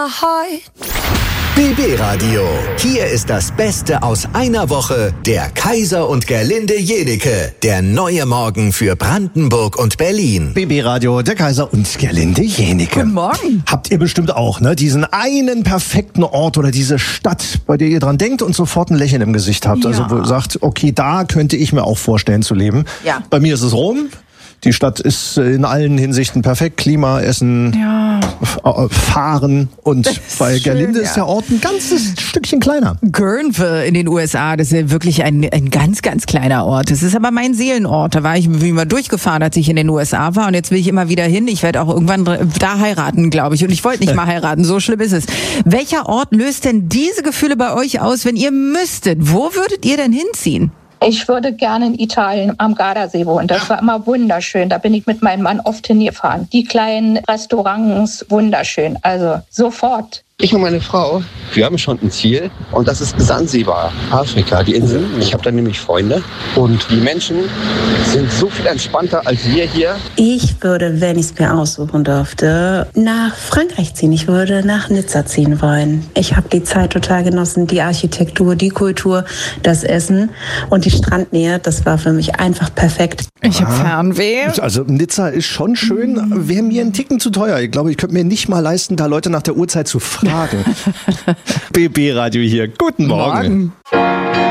BB Radio. Hier ist das Beste aus einer Woche. Der Kaiser und Gerlinde Jenike. Der neue Morgen für Brandenburg und Berlin. BB Radio, der Kaiser und Gerlinde Jenike. Guten Morgen. Habt ihr bestimmt auch, ne? Diesen einen perfekten Ort oder diese Stadt, bei der ihr dran denkt und sofort ein Lächeln im Gesicht habt. Ja. Also wo ihr sagt, okay, da könnte ich mir auch vorstellen zu leben. Ja. Bei mir ist es Rom. Die Stadt ist in allen Hinsichten perfekt. Klima, Essen, Fahren. Und bei Gerlinde ist der Ort ein ganzes Stückchen kleiner. Guerneville in den USA, das ist ja wirklich ein ganz, ganz kleiner Ort. Das ist aber mein Seelenort. Da war ich mal durchgefahren, als ich in den USA war. Und jetzt will ich immer wieder hin. Ich werde auch irgendwann da heiraten, glaube ich. Und ich wollte nicht mal heiraten. So schlimm ist es. Welcher Ort löst denn diese Gefühle bei euch aus, wenn ihr müsstet? Wo würdet ihr denn hinziehen? Ich würde gerne in Italien am Gardasee wohnen. Das war immer wunderschön. Da bin ich mit meinem Mann oft hingefahren. Die kleinen Restaurants, wunderschön. Also sofort. Ich und meine Frau, wir haben schon ein Ziel und das ist Sansibar, Afrika, die Insel. Ich habe da nämlich Freunde und die Menschen sind so viel entspannter als wir hier. Ich würde, wenn ich es mir aussuchen dürfte, nach Frankreich ziehen. Ich würde nach Nizza ziehen wollen. Ich habe die Zeit total genossen, die Architektur, die Kultur, das Essen und die Strandnähe. Das war für mich einfach perfekt. Ich habe Fernweh. Also Nizza ist schon schön, wäre mir ein Ticken zu teuer. Ich glaube, ich könnte mir nicht mal leisten, da Leute nach der Uhrzeit zu fragen. BB Radio hier. Guten Morgen.